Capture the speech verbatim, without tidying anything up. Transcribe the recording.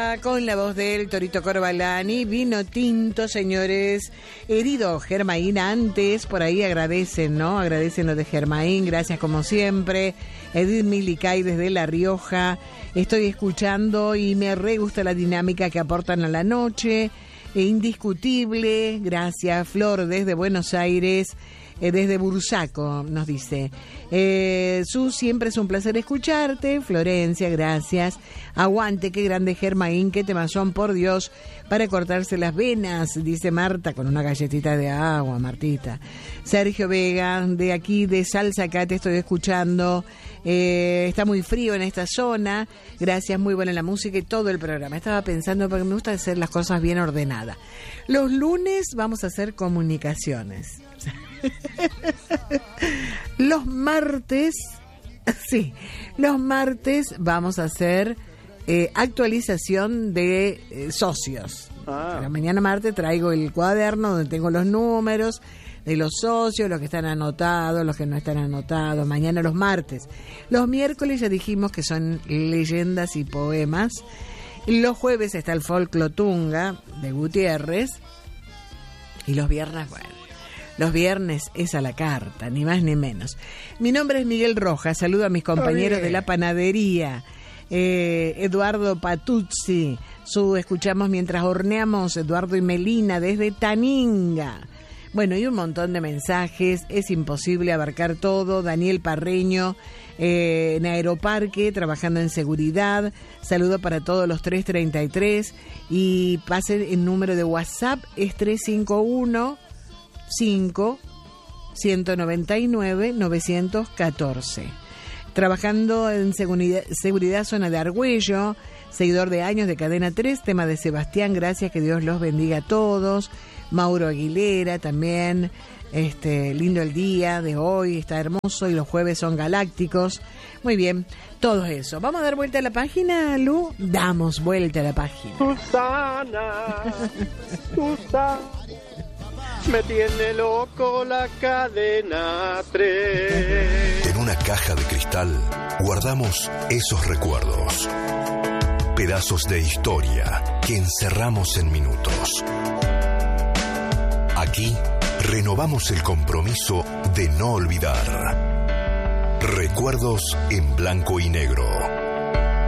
Beba, con la voz del Torito Corbalani, vino tinto, señores. Herido Germain antes, por ahí agradecen, ¿no? Agradecen lo de Germain, gracias como siempre. Edith Milicay desde La Rioja. Estoy escuchando y me re gusta la dinámica que aportan a la noche. E indiscutible, gracias. Flor desde Buenos Aires. Eh, desde Bursaco nos dice, eh, Su, siempre es un placer escucharte. Florencia, gracias. Aguante, qué grande Germain, qué temazón, por Dios, para cortarse las venas, dice Marta, con una galletita de agua, Martita. Sergio Vega, de aquí de Salsa, acá te estoy escuchando. Eh, está muy frío en esta zona, gracias, muy buena la música y todo el programa. Estaba pensando, porque me gusta hacer las cosas bien ordenadas. Los lunes vamos a hacer comunicaciones. Los martes, sí, los martes vamos a hacer eh, actualización de eh, socios. Ah. La mañana martes traigo el cuaderno donde tengo los números de los socios, los que están anotados, los que no están anotados. Mañana los martes. Los miércoles ya dijimos que son leyendas y poemas. Los jueves está el Folclotunga de Gutiérrez. Y los viernes, bueno, los viernes es a la carta, ni más ni menos. Mi nombre es Miguel Rojas, saludo a mis compañeros de la panadería. Eh, Eduardo Patuzzi, su escuchamos mientras horneamos, Eduardo y Melina desde Taninga. Bueno, y un montón de mensajes, es imposible abarcar todo. Daniel Parreño, eh, en Aeroparque, trabajando en seguridad. Saludo para todos los tres treinta y tres. Y pasen el número de WhatsApp, es tres cinco uno, cinco, uno nueve nueve, nueve uno cuatro. Trabajando en seguridad, seguridad zona de Argüello, seguidor de años de Cadena tres, tema de Sebastián, gracias, que Dios los bendiga a todos. Mauro Aguilera también, este lindo el día de hoy, está hermoso y los jueves son galácticos. Muy bien, todo eso. ¿Vamos a dar vuelta a la página, Lu? Damos vuelta a la página. Susana, Susana, me tiene loco la Cadena tres. En una caja de cristal guardamos esos recuerdos, pedazos de historia que encerramos en minutos. Aquí renovamos el compromiso de no olvidar. Recuerdos en blanco y negro.